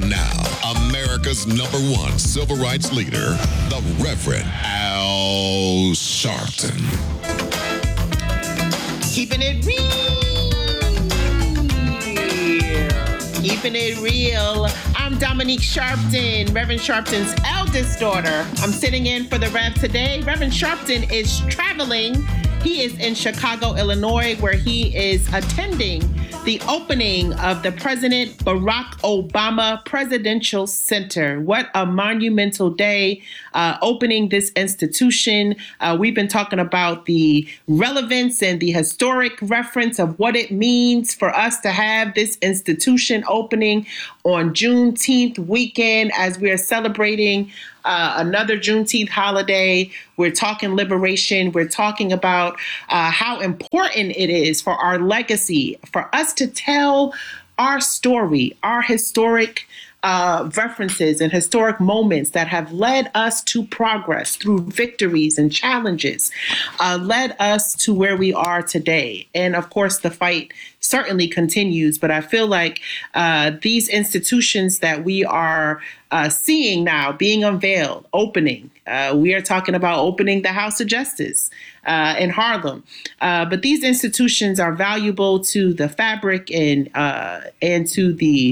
Now, America's #1 civil rights leader, the Reverend Al Sharpton. Keeping it real. Keeping it real. I'm Dominique Sharpton, Reverend Sharpton's eldest daughter. I'm sitting in for the Rev today. Reverend Sharpton is traveling. He is in Chicago, Illinois, where he is attending the opening of the President Barack Obama Presidential Center. What a monumental day opening this institution. We've been talking about the relevance and the historic reference of what it means for us to have this institution opening on Juneteenth weekend as we are celebrating another Juneteenth holiday. We're talking liberation. We're talking about how important it is for our legacy, for us to tell our story, our historic references and historic moments that have led us to progress through victories and challenges, led us to where we are today. And of course, the fight certainly continues, but I feel like these institutions that we are seeing now being unveiled, opening, we are talking about opening the House of Justice in Harlem. But these institutions are valuable to the fabric and to the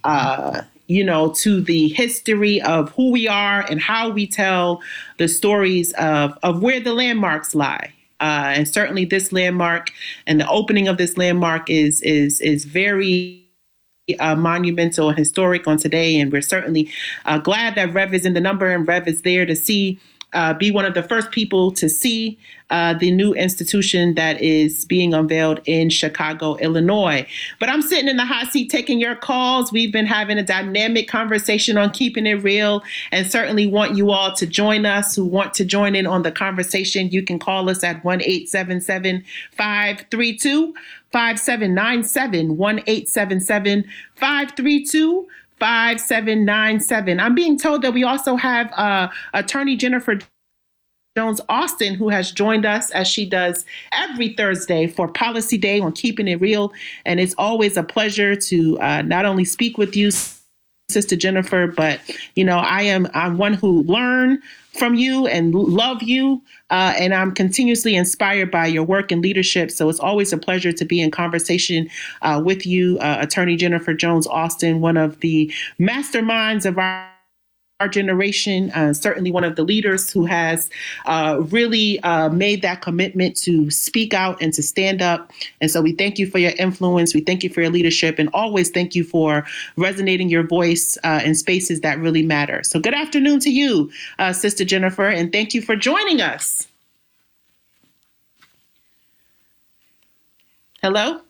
to the history of who we are and how we tell the stories of where the landmarks lie. And certainly this landmark and the opening of this landmark is very monumental and historic on today. And we're certainly glad that Rev is in the number and Rev is there to see, be one of the first people to see the new institution that is being unveiled in Chicago, Illinois. But I'm sitting in the hot seat taking your calls. We've been having a dynamic conversation on Keeping It Real and certainly want you all to join us who want to join in on the conversation. You can call us at 1-877-532-5797, 1-877-532-5797. I'm being told that we also have Attorney Jennifer Jones Austin, who has joined us as she does every Thursday for Policy Day on Keeping It Real. And it's always a pleasure to not only speak with you, Sister Jennifer, but, I'm one who learn from you and love you. And I'm continuously inspired by your work and leadership. So it's always a pleasure to be in conversation with you, Attorney Jennifer Jones Austin, one of the masterminds of our generation, certainly one of the leaders who has really made that commitment to speak out and to stand up. And so we thank you for your influence. We thank you for your leadership and always thank you for resonating your voice in spaces that really matter. So good afternoon to you, Sister Jennifer, and thank you for joining us. Hello?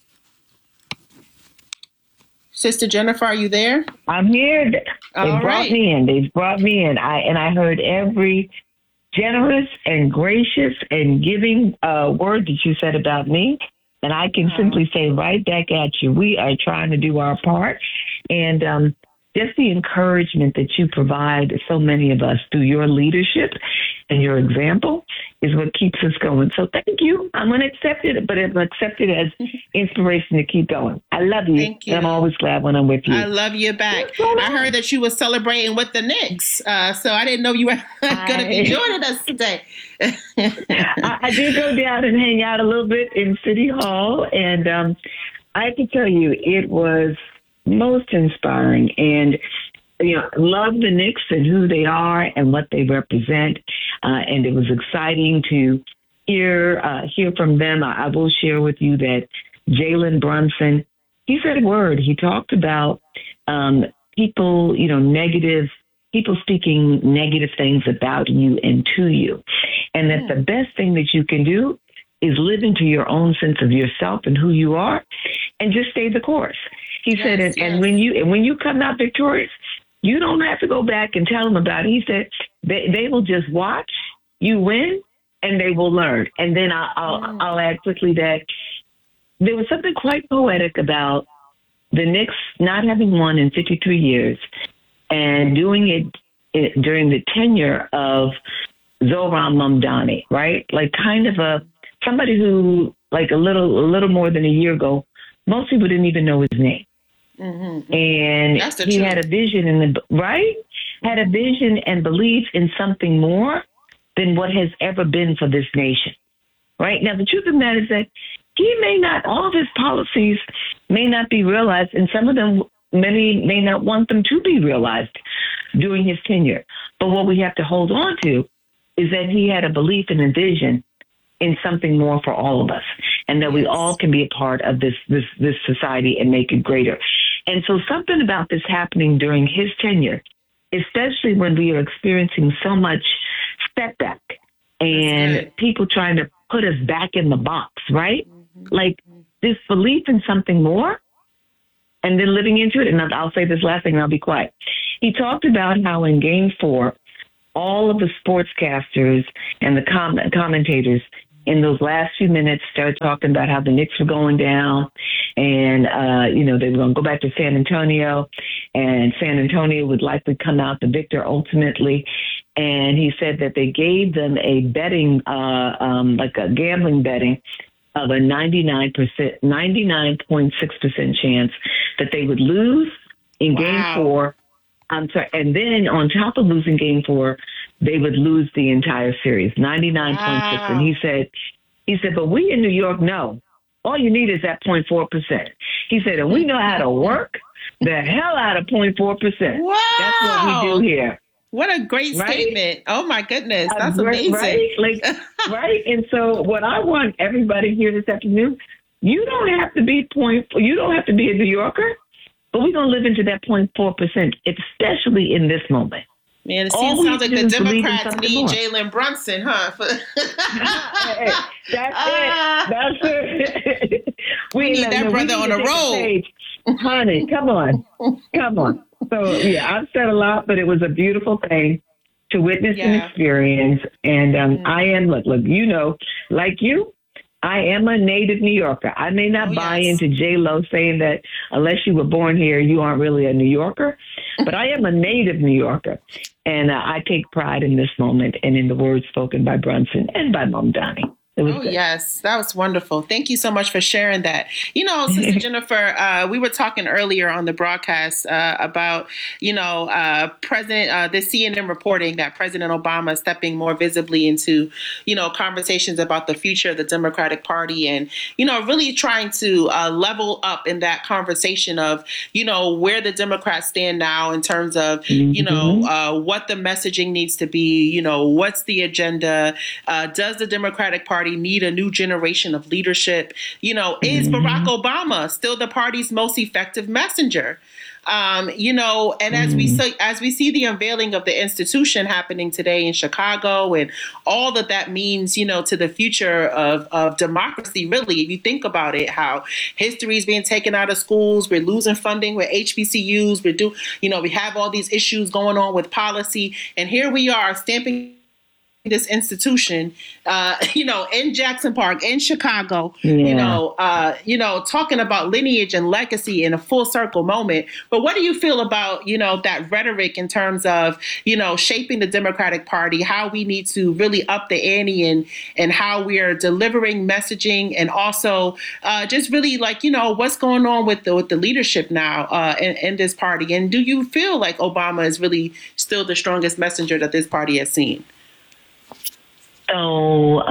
Sister Jennifer, are you there? I'm here. They brought me in. They brought me in. I heard every generous and gracious and giving word that you said about me. And I can simply say right back at you, we are trying to do our part. And just the encouragement that you provide so many of us through your leadership and your example is what keeps us going. So thank you. I'm going to accept it, but I'm accept it as inspiration to keep going. I love you. Thank you. And I'm always glad when I'm with you. I love you back. I heard that you were celebrating with the Knicks, so I didn't know you were going to be joining us today. I did go down and hang out a little bit in City Hall, and I have to tell you, it was most inspiring. And love the Knicks and who they are and what they represent. And it was exciting to hear from them. I will share with you that Jalen Brunson, he said a word. He talked about people, people speaking negative things about you and to you. And that the best thing that you can do is live into your own sense of yourself and who you are and just stay the course. He said, and when you come out victorious, you don't have to go back and tell them about it. He said they will just watch you win and they will learn. And then I'll add quickly that there was something quite poetic about the Knicks not having won in 53 years and doing it during the tenure of Zohran Mamdani, right? Like kind of somebody who like a little more than a year ago, most people didn't even know his name. And he had a vision had a vision and belief in something more than what has ever been for this nation. Right now, the truth of the matter is that all of his policies may not be realized, and some of them, many may not want them to be realized during his tenure. But what we have to hold on to is that he had a belief and a vision in something more for all of us, and that we all can be a part of this society and make it greater. And so something about this happening during his tenure, especially when we are experiencing so much setback and people trying to put us back in the box, right? Like this belief in something more and then living into it. And I'll say this last thing and I'll be quiet. He talked about how in Game 4, all of the sportscasters and the commentators in those last few minutes started talking about how the Knicks were going down and, they were going to go back to San Antonio and San Antonio would likely come out the victor ultimately. And he said that they gave them a betting, like a gambling betting of a 99.6% chance that they would lose in Game 4. I'm sorry. And then on top of losing Game 4, they would lose the entire series, 99.6. And he said, but we in New York know all you need is that 0.4%. He said, and we know how to work the hell out of 0.4%. Wow. That's what we do here. What a great statement. Oh my goodness. That's amazing. Right? Right. And so what I want everybody here this afternoon, you don't have to be a New Yorker, but we're going to live into that 0.4%, especially in this moment. Man, it sounds like the Democrats need Jalen Brunson, huh? That's it. We need that brother on the road. Honey, come on. So, I've said a lot, but it was a beautiful thing to witness and experience. And I am, look, like you, I am a native New Yorker. I may not buy into J-Lo saying that unless you were born here, you aren't really a New Yorker. But I am a native New Yorker. And I take pride in this moment and in the words spoken by Brunson and by Mamdani. Yes, that was wonderful. Thank you so much for sharing that. Sister Jennifer, we were talking earlier on the broadcast about, the CNN reporting that President Obama is stepping more visibly into, conversations about the future of the Democratic Party and, really trying to level up in that conversation of, where the Democrats stand now in terms of, what the messaging needs to be, what's the agenda, does the Democratic Party need a new generation of leadership? Is Barack Obama still the party's most effective messenger? And as we see the unveiling of the institution happening today in Chicago and all that means, to the future of democracy, really, if you think about it, how history is being taken out of schools, we're losing funding with HBCUs, we have all these issues going on with policy, and here we are stamping this institution, in Jackson Park, in Chicago, talking about lineage and legacy in a full circle moment. But what do you feel about, that rhetoric in terms of, shaping the Democratic Party, how we need to really up the ante and how we are delivering messaging and also just really what's going on with the leadership now in this party? And do you feel like Obama is really still the strongest messenger that this party has seen? So,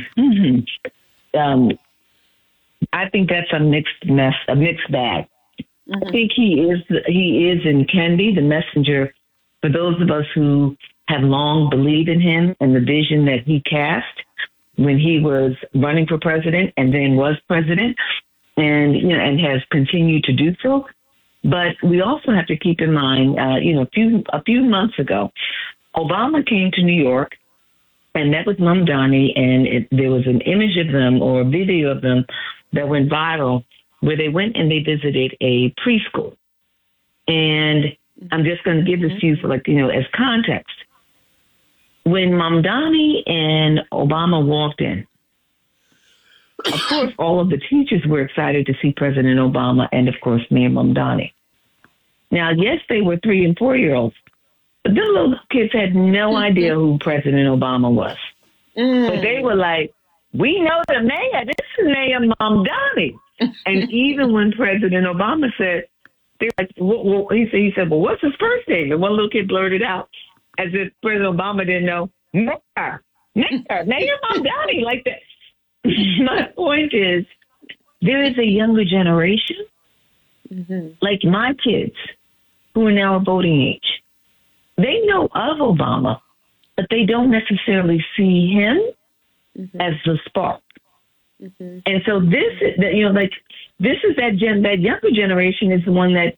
I think that's a mixed bag. I think he is and can be the messenger for those of us who have long believed in him and the vision that he cast when he was running for president and then was president and has continued to do so. But we also have to keep in mind, a few months ago, Obama came to New York and met with Mamdani, and there was an image of them or a video of them that went viral where they went and they visited a preschool. And I'm just going to give this to you for as context. When Mamdani and Obama walked in, of course, all of the teachers were excited to see President Obama and, of course, me and Mamdani. Now, yes, they were 3 and 4-year-olds. But them little kids had no idea who President Obama was. But they were like, we know the mayor. This is Mayor Mamdani. And even when President Obama said, They're like, well, he said, well, what's his first name? And one little kid blurted out, as if President Obama didn't know, Nair, Nair Mamdani, like that. My point is, there is a younger generation, like my kids, who are now voting age. They know of Obama, but they don't necessarily see him as the spark. And so this is, this is that younger generation is the one that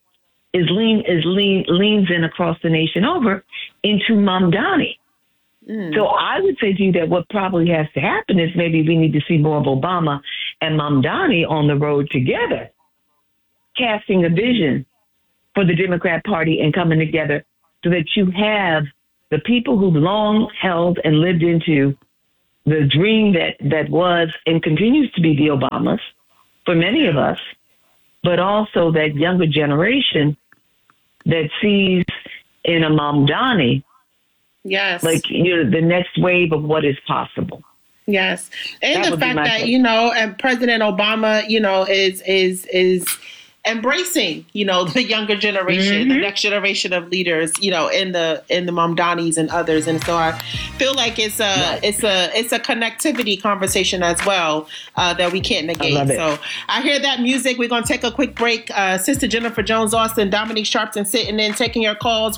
leans in across the nation over into Mamdani. So I would say to you that what probably has to happen is maybe we need to see more of Obama and Mamdani on the road together, casting a vision for the Democrat Party and coming together so that you have the people who've long held and lived into the dream that was and continues to be the Obamas for many of us, but also that younger generation that sees in a Mamdani, the next wave of what is possible. Yes. And the fact that, and President Obama, is embracing, the younger generation, the next generation of leaders, in the Mamdanis and others. And so I feel like it's a connectivity conversation as well that we can't negate. So I hear that music. We're going to take a quick break. Sister Jennifer Jones Austin, Dominique Sharpton sitting in, taking your calls,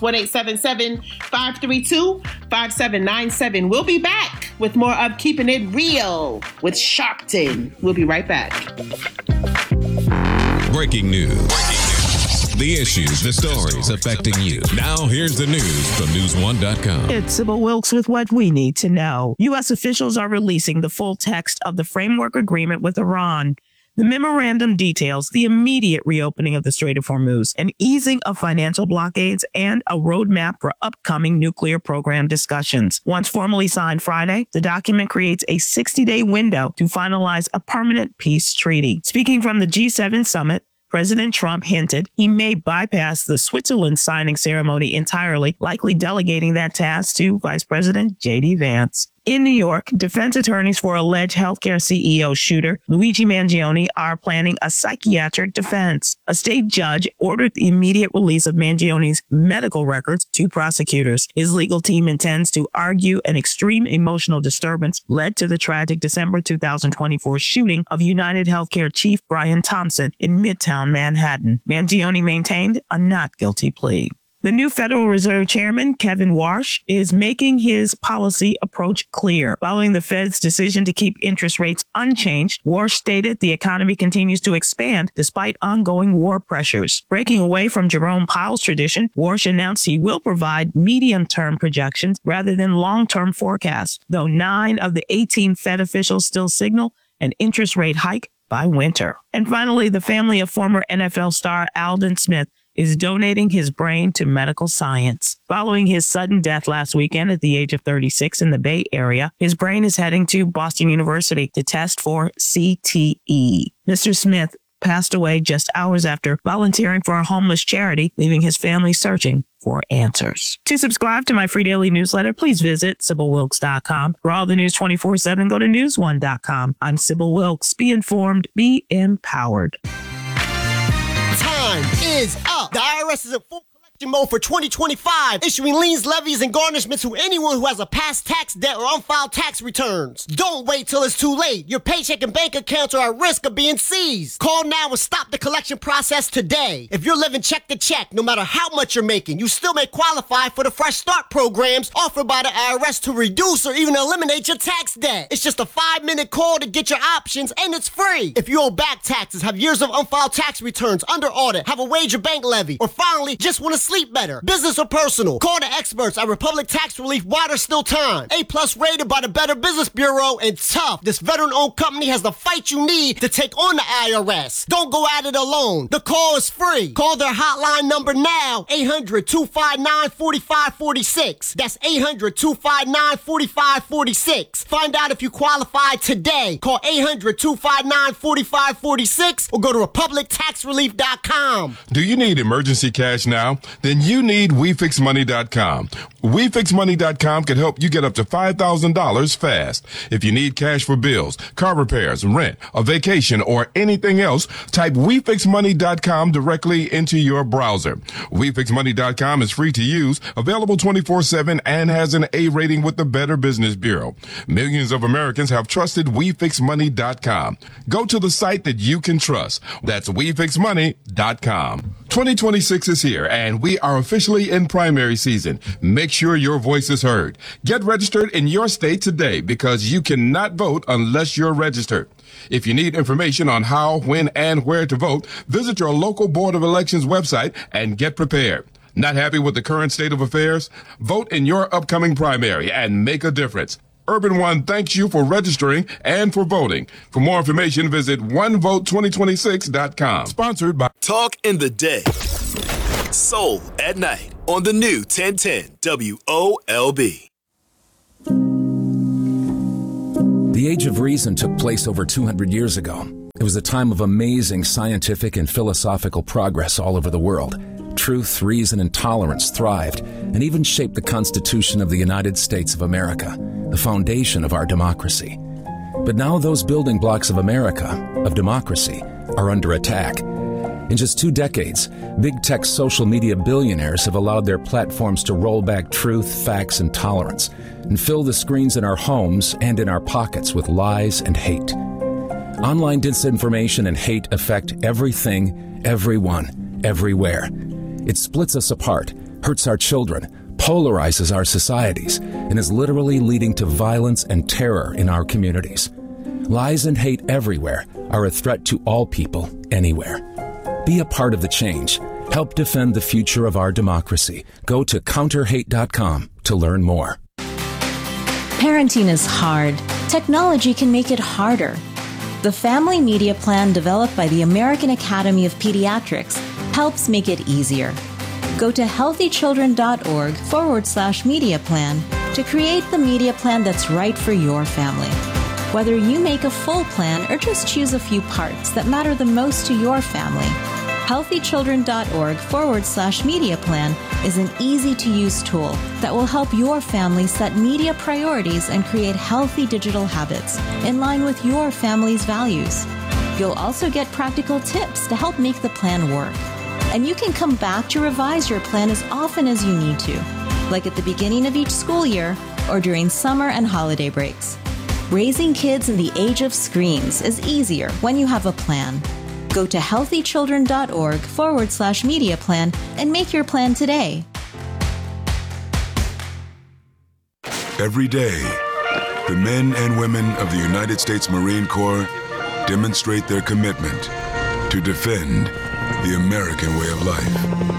1-877-532-5797. We'll be back with more of Keeping It Real with Sharpton. We'll be right back. Breaking news. The issues, the stories affecting you. Now here's the news from News1.com. It's Sybil Wilkes with what we need to know. U.S. officials are releasing the full text of the framework agreement with Iran. The memorandum details the immediate reopening of the Strait of Hormuz, an easing of financial blockades, and a roadmap for upcoming nuclear program discussions. Once formally signed Friday, the document creates a 60-day window to finalize a permanent peace treaty. Speaking from the G7 summit, President Trump hinted he may bypass the Switzerland signing ceremony entirely, likely delegating that task to Vice President J.D. Vance. In New York, defense attorneys for alleged healthcare CEO shooter Luigi Mangione are planning a psychiatric defense. A state judge ordered the immediate release of Mangione's medical records to prosecutors. His legal team intends to argue an extreme emotional disturbance led to the tragic December 2024 shooting of United Healthcare chief Brian Thompson in Midtown Manhattan. Mangione maintained a not guilty plea. The new Federal Reserve Chairman, Kevin Warsh, is making his policy approach clear. Following the Fed's decision to keep interest rates unchanged, Warsh stated the economy continues to expand despite ongoing war pressures. Breaking away from Jerome Powell's tradition, Warsh announced he will provide medium-term projections rather than long-term forecasts, though 9 of the 18 Fed officials still signal an interest rate hike by winter. And finally, the family of former NFL star Aldon Smith is donating his brain to medical science. Following his sudden death last weekend at the age of 36 in the Bay Area, his brain is heading to Boston University to test for CTE. Mr. Smith passed away just hours after volunteering for a homeless charity, leaving his family searching for answers. To subscribe to my free daily newsletter, please visit SybilWilkes.com. For all the news 24/7, go to News1.com. I'm Sybil Wilkes. Be informed, be empowered. Time is up. The IRS is in full collection mode for 2025, issuing liens, levies, and garnishments to anyone who has a past tax debt or unfiled tax returns. Don't wait till it's too late. Your paycheck and bank accounts are at risk of being seized. Call now and stop the collection process today. If you're living check to check, no matter how much you're making, you still may qualify for the Fresh Start programs offered by the IRS to reduce or even eliminate your tax debt. It's just a 5-minute call to get your options, and it's free. If you owe back taxes, have years of unfiled tax returns, under audit, have a wage or bank levy, or finally just want to sleep better, business or personal, call the experts at Republic Tax Relief while there's still time. A+ rated by the Better Business Bureau, and tough. This veteran-owned company has the fight you need to take on the IRS. Don't go at it alone. The call is free. Call their hotline number now, 800-259-4546. That's 800-259-4546. Find out if you qualify today. Call 800-259-4546 or go to republictaxrelief.com. Do you need emergency cash now? then you need WeFixMoney.com. WeFixMoney.com can help you get up to $5,000 fast. If you need cash for bills, car repairs, rent, a vacation, or anything else, type WeFixMoney.com directly into your browser. WeFixMoney.com is free to use, available 24/7, and has an A rating with the Better Business Bureau. Millions of Americans have trusted WeFixMoney.com. Go to the site that you can trust. That's WeFixMoney.com. 2026 is here, and we are officially in primary season. Make sure your voice is heard. Get registered in your state today because you cannot vote unless you're registered. If you need information on how, when, and where to vote, visit your local Board of Elections website and get prepared. Not happy with the current state of affairs? Vote in your upcoming primary and make a difference. Urban One thanks you for registering and for voting. For more information, visit onevote2026.com. Sponsored by Talk in the Day. Soul at Night on the new 1010 WOLB. The Age of Reason took place over 200 years ago. It was a time of amazing scientific and philosophical progress all over the world. Truth, reason, and tolerance thrived and even shaped the Constitution of the United States of America, the foundation of our democracy. But now those building blocks of America, of democracy, are under attack. In just 2 decades, big tech social media billionaires have allowed their platforms to roll back truth, facts, and tolerance, and fill the screens in our homes and in our pockets with lies and hate. Online disinformation and hate affect everything, everyone, everywhere. It splits us apart, hurts our children, polarizes our societies, and is literally leading to violence and terror in our communities. Lies and hate everywhere are a threat to all people, anywhere. Be a part of the change. Help defend the future of our democracy. Go to counterhate.com to learn more. Parenting is hard. Technology can make it harder. The Family Media Plan developed by the American Academy of Pediatrics helps make it easier. Go to healthychildren.org/media plan to create the media plan that's right for your family. Whether you make a full plan or just choose a few parts that matter the most to your family, healthychildren.org/media plan is an easy-to-use tool that will help your family set media priorities and create healthy digital habits in line with your family's values. You'll also get practical tips to help make the plan work. And you can come back to revise your plan as often as you need to, like at the beginning of each school year or during summer and holiday breaks. Raising kids in the age of screens is easier when you have a plan. Go to healthychildren.org/media plan and make your plan today. Every day, the men and women of the United States Marine Corps demonstrate their commitment to defend the American way of life.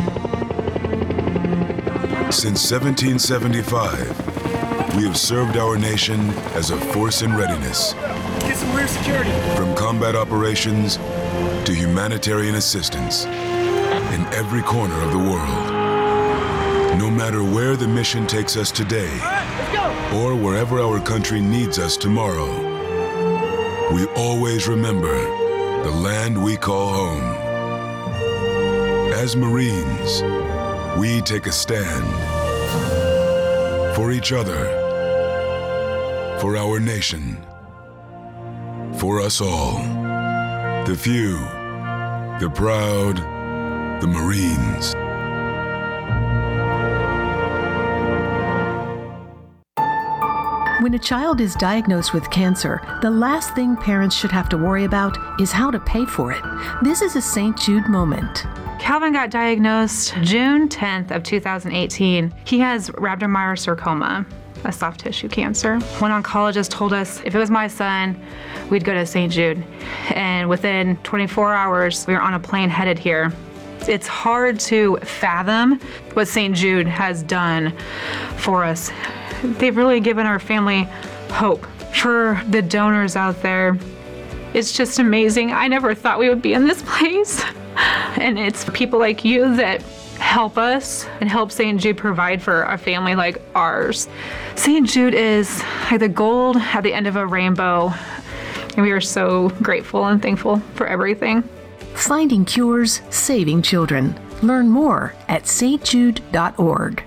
Since 1775, we have served our nation as a force in readiness. Get some rear security. From combat operations to humanitarian assistance in every corner of the world. No matter where the mission takes us today, or wherever our country needs us tomorrow, we always remember the land we call home. As Marines, we take a stand for each other, for our nation, for us all. The few, the proud, the Marines. When a child is diagnosed with cancer, the last thing parents should have to worry about is how to pay for it. This is a St. Jude moment. Calvin got diagnosed June 10th of 2018. He has rhabdomyosarcoma, a soft tissue cancer. One oncologist told us if it was my son, we'd go to St. Jude. And within 24 hours, we were on a plane headed here. It's hard to fathom what St. Jude has done for us. They've really given our family hope. For the donors out there, it's just amazing. I never thought we would be in this place. And it's people like you that help us and help St. Jude provide for a family like ours. St. Jude is like the gold at the end of a rainbow, and we are so grateful and thankful for everything. Finding cures, saving children. Learn more at stjude.org.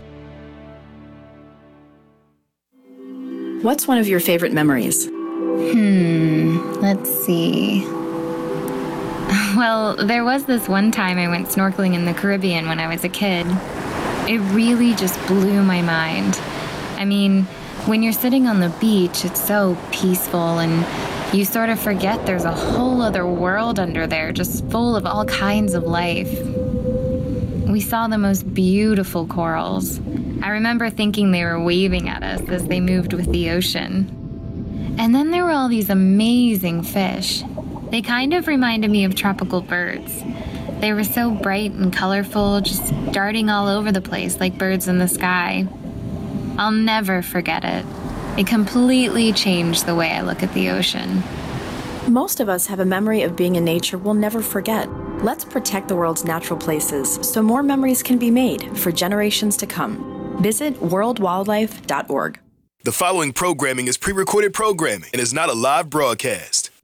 What's one of your favorite memories? Let's see. Well, there was this one time I went snorkeling in the Caribbean when I was a kid. It really just blew my mind. I mean, when you're sitting on the beach, it's so peaceful and you sort of forget there's a whole other world under there, just full of all kinds of life. We saw the most beautiful corals. I remember thinking they were waving at us as they moved with the ocean. And then there were all these amazing fish. They kind of reminded me of tropical birds. They were so bright and colorful, just darting all over the place like birds in the sky. I'll never forget it. It completely changed the way I look at the ocean. Most of us have a memory of being in nature we'll never forget. Let's protect the world's natural places so more memories can be made for generations to come. Visit worldwildlife.org. The following programming is pre-recorded programming and is not a live broadcast.